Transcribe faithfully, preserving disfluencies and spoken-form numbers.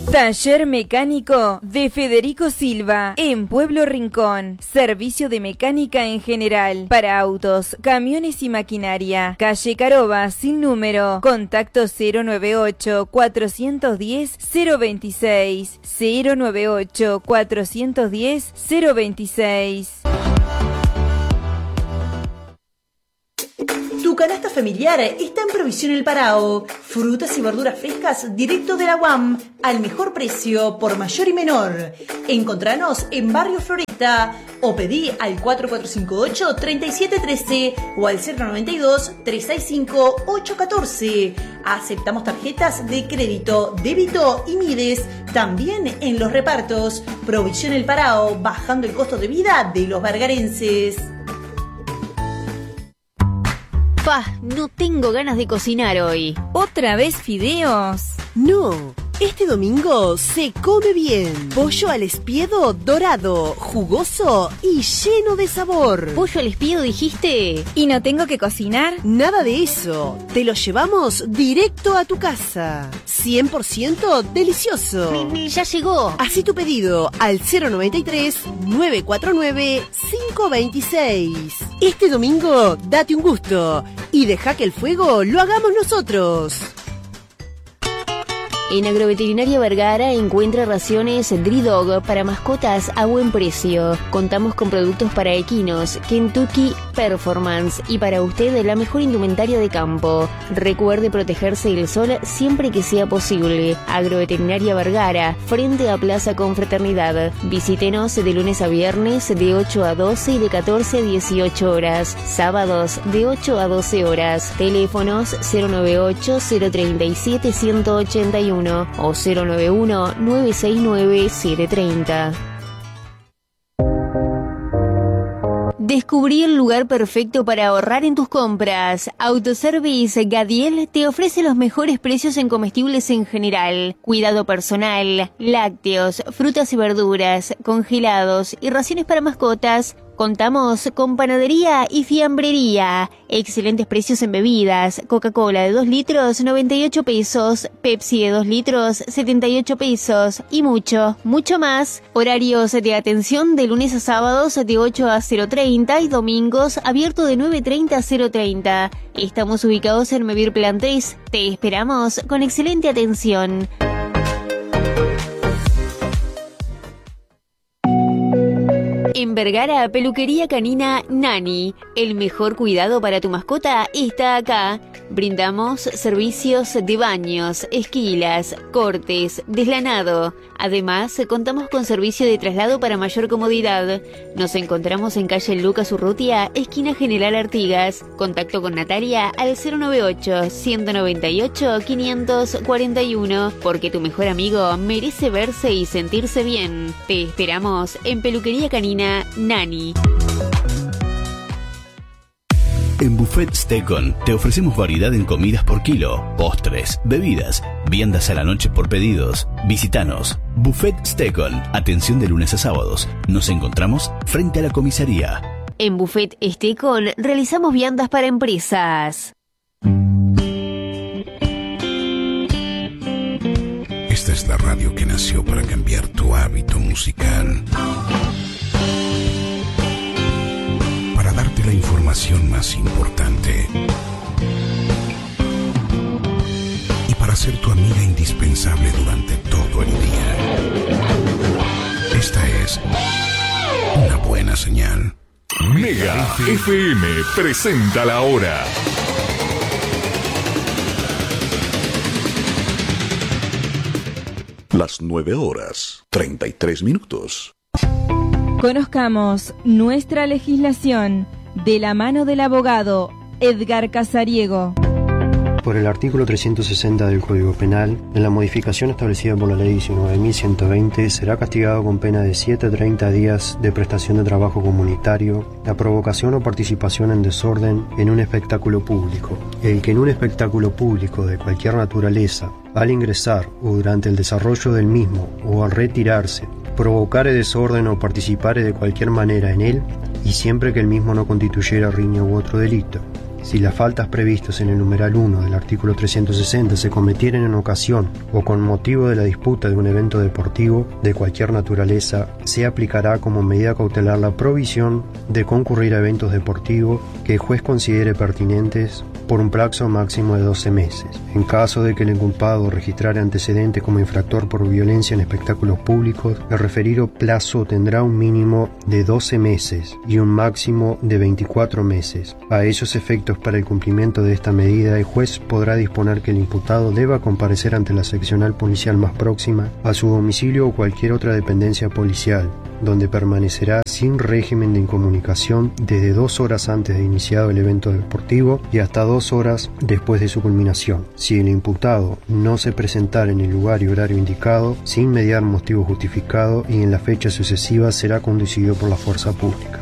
Taller Mecánico de Federico Silva, en Pueblo Rincón. Servicio de mecánica en general, para autos, camiones y maquinaria. Calle Caroba, sin número. Contacto cero nueve ocho, cuatrocientos diez, cero veintiséis. cero nueve ocho, cuatrocientos diez, cero veintiséis. Tu canasta familiar está en Provisión El Parao. Frutas y verduras frescas directo de la U A M al mejor precio por mayor y menor. Encontranos en Barrio Floresta o pedí al cuatro cuatro cinco ocho, tres siete uno tres o al cero noventa y dos, tres seis cinco, ocho uno cuatro. Aceptamos tarjetas de crédito, débito y Mides. También en los repartos. Provisión El Parao, bajando el costo de vida de los vergarenses. Pa, no tengo ganas de cocinar hoy. ¿Otra vez fideos? No, este domingo se come bien. Pollo al espiedo dorado, jugoso y lleno de sabor. ¿Pollo al espiedo dijiste? ¿Y no tengo que cocinar? Nada de eso. Te lo llevamos directo a tu casa. cien por ciento delicioso. Ya llegó. Hacé tu pedido al cero noventa y tres, nueve cuatro nueve, cinco dos seis. Este domingo date un gusto y deja que el fuego lo hagamos nosotros. En Agroveterinaria Vergara encuentra raciones Dridog para mascotas a buen precio. Contamos con productos para equinos, Kentucky Performance y para usted la mejor indumentaria de campo. Recuerde protegerse del sol siempre que sea posible. Agroveterinaria Vergara, frente a Plaza Confraternidad. Visítenos de lunes a viernes de ocho a doce y de catorce a dieciocho horas. Sábados de ocho a doce horas. Teléfonos cero nueve ocho, cero tres siete, uno ocho uno o cero nueve uno, nueve seis nueve, siete tres cero. Descubrí el lugar perfecto para ahorrar en tus compras. Autoservice Gadiel te ofrece los mejores precios en comestibles en general, cuidado personal, lácteos, frutas y verduras, congelados y raciones para mascotas. Contamos con panadería y fiambrería. Excelentes precios en bebidas. Coca-Cola de dos litros, noventa y ocho pesos. Pepsi de dos litros, setenta y ocho pesos. Y mucho, mucho más. Horarios de atención de lunes a sábados de ocho a cero treinta y domingos abierto de nueve treinta a cero treinta. Estamos ubicados en Mevir Plan tres. Te esperamos con excelente atención. En Vergara, peluquería canina Nani. El mejor cuidado para tu mascota está acá. Brindamos servicios de baños, esquilas, cortes, deslanado. Además, contamos con servicio de traslado para mayor comodidad. Nos encontramos en calle Lucas Urrutia, esquina General Artigas. Contacto con Natalia al cero nueve ocho, ciento noventa y ocho, quinientos cuarenta y uno, porque tu mejor amigo merece verse y sentirse bien. Te esperamos en peluquería canina Nani. En Buffet Stekon te ofrecemos variedad en comidas por kilo, postres, bebidas, viandas a la noche por pedidos. Visítanos. Buffet Stekon, atención de lunes a sábados. Nos encontramos frente a la comisaría. En Buffet Stekon realizamos viandas para empresas. Esta es la radio que nació para cambiar tu hábito musical. Para darte la información más importante. Y para ser tu amiga indispensable durante todo el día. Esta es una buena señal. Mega F M presenta la hora. Las nueve horas, treinta y tres minutos. Conozcamos nuestra legislación de la mano del abogado Edgar Casariego. Por el artículo trescientos sesenta del Código Penal, en la modificación establecida por la Ley diecinueve mil ciento veinte, será castigado con pena de siete a treinta días de prestación de trabajo comunitario, la provocación o participación en desorden en un espectáculo público. El que en un espectáculo público de cualquier naturaleza, al ingresar o durante el desarrollo del mismo o al retirarse, provocare desorden o participare de cualquier manera en él, y siempre que el mismo no constituyera riña u otro delito. Si las faltas previstas en el numeral uno del artículo trescientos sesenta se cometieren en ocasión o con motivo de la disputa de un evento deportivo de cualquier naturaleza, se aplicará como medida cautelar la provisión de concurrir a eventos deportivos que el juez considere pertinentes por un plazo máximo de doce meses. En caso de que el inculpado registrare antecedentes como infractor por violencia en espectáculos públicos, el referido plazo tendrá un mínimo de doce meses y un máximo de veinticuatro meses. A esos efectos, para el cumplimiento de esta medida, el juez podrá disponer que el imputado deba comparecer ante la seccional policial más próxima, a su domicilio o cualquier otra dependencia policial, donde permanecerá sin régimen de incomunicación desde dos horas antes de iniciado el evento deportivo y hasta dos horas después de su culminación. Si el imputado no se presentara en el lugar y horario indicado, sin mediar motivo justificado y en la fecha sucesiva, será conducido por la fuerza pública.